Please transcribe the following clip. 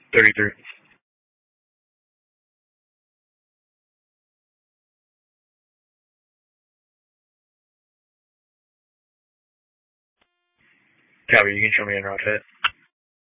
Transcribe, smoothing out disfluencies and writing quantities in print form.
33. Copy, you can show me an route fit.